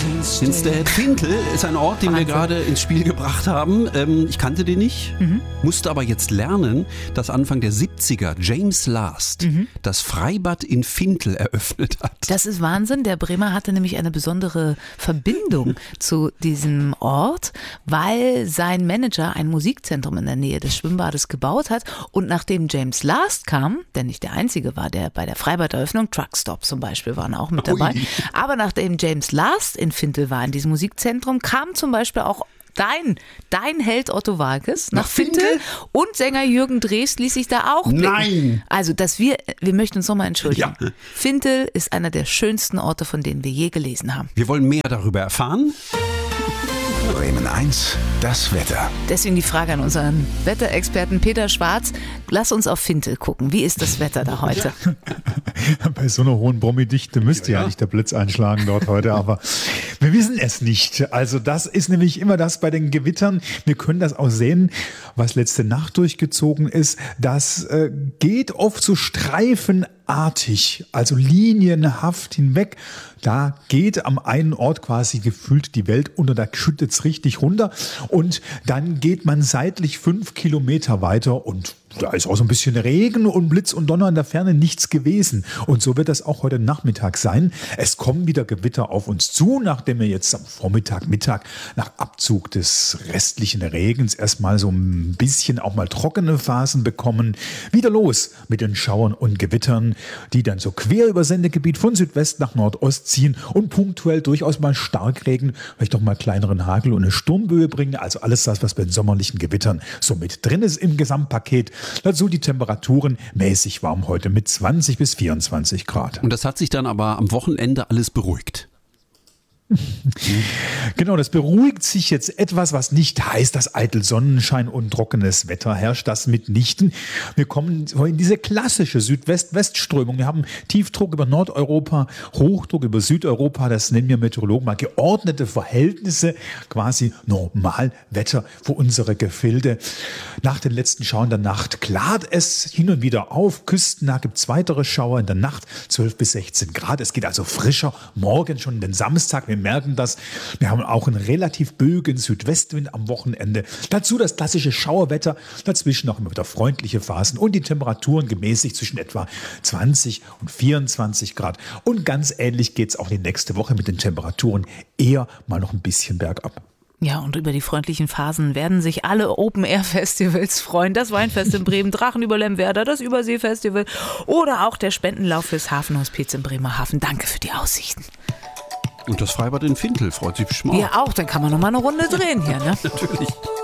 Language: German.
Instead. Fintel ist ein Ort, den wir gerade ins Spiel gebracht haben. Ich kannte den nicht, musste aber jetzt lernen, dass Anfang der 70er James Last das Freibad in Fintel eröffnet hat. Das ist Wahnsinn. Der Bremer hatte nämlich eine besondere Verbindung zu diesem Ort, weil sein Manager ein Musikzentrum in der Nähe des Schwimmbades gebaut hat. Und nachdem James Last kam, der nicht der Einzige war, der bei der Freibaderöffnung, Truckstop zum Beispiel waren auch mit dabei, aber nachdem James Last in Fintel war, in diesem Musikzentrum, kam zum Beispiel auch dein Held Otto Walkes nach Fintel und Sänger Jürgen Drews ließ sich da auch blicken. Nein! Also, wir möchten uns nochmal entschuldigen. Ja. Fintel ist einer der schönsten Orte, von denen wir je gelesen haben. Wir wollen mehr darüber erfahren. Bremen 1, das Wetter. Deswegen die Frage an unseren Wetterexperten Peter Schwarz. Lass uns auf Fintel gucken. Wie ist das Wetter da heute? Bei so einer hohen Brommidichte müsste ja nicht der Blitz einschlagen dort heute, aber wir wissen es nicht. Also das ist nämlich immer das bei den Gewittern. Wir können das auch sehen, was letzte Nacht durchgezogen ist. Das geht oft so streifenartig, also linienhaft hinweg. Da geht am einen Ort quasi gefühlt die Welt unter, da schüttet es richtig runter und dann geht man seitlich 5 Kilometer weiter und da ist auch so ein bisschen Regen und Blitz und Donner in der Ferne, nichts gewesen. Und so wird das auch heute Nachmittag sein. Es kommen wieder Gewitter auf uns zu, nachdem wir jetzt am Vormittag, Mittag nach Abzug des restlichen Regens erstmal so ein bisschen auch mal trockene Phasen bekommen. Wieder los mit den Schauern und Gewittern, die dann so quer über Sendegebiet von Südwest nach Nordost ziehen und punktuell durchaus mal Starkregen, vielleicht auch mal kleineren Hagel und eine Sturmböe bringen. Also alles das, was bei den sommerlichen Gewittern so mit drin ist im Gesamtpaket. Dazu die Temperaturen mäßig warm heute mit 20 bis 24 Grad. Und das hat sich dann aber am Wochenende alles beruhigt. Genau, das beruhigt sich jetzt etwas, was nicht heißt, dass eitel Sonnenschein und trockenes Wetter herrscht, das mitnichten. Wir kommen in diese klassische Südwest-West-Strömung. Wir haben Tiefdruck über Nordeuropa, Hochdruck über Südeuropa, das nennen wir Meteorologen mal geordnete Verhältnisse, quasi Normalwetter für unsere Gefilde. Nach den letzten Schauern der Nacht klart es hin und wieder auf, küstennah gibt es weitere Schauer in der Nacht, 12 bis 16 Grad. Es geht also frischer, morgen schon in den Samstag. Wir merken das. Wir haben auch einen relativ böigen Südwestwind am Wochenende. Dazu das klassische Schauerwetter. Dazwischen auch immer wieder freundliche Phasen und die Temperaturen gemäßigt zwischen etwa 20 und 24 Grad. Und ganz ähnlich geht es auch die nächste Woche mit den Temperaturen eher mal noch ein bisschen bergab. Ja, und über die freundlichen Phasen werden sich alle Open-Air-Festivals freuen. Das Weinfest in Bremen, Drachen über Lemwerder, das Übersee-Festival oder auch der Spendenlauf fürs Hafenhospiz in Bremerhaven. Danke für die Aussichten. Und das Freibad in Fintel freut sich bestimmt auch. Ja, auch. Dann kann man noch mal eine Runde drehen hier, ne? Natürlich.